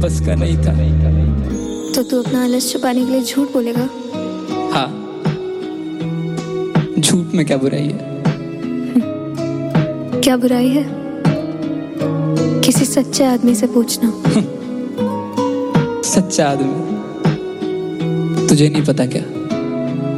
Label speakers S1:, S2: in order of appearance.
S1: बस का नहीं था।
S2: तो तू अपना आलस छुपाने के लिए झूठ बोलेगा?
S1: हाँ, झूठ में क्या बुराई है?
S2: क्या बुराई है? किसी सच्चे आदमी से पूछना।
S1: सच्चा आदमी तुझे नहीं पता क्या?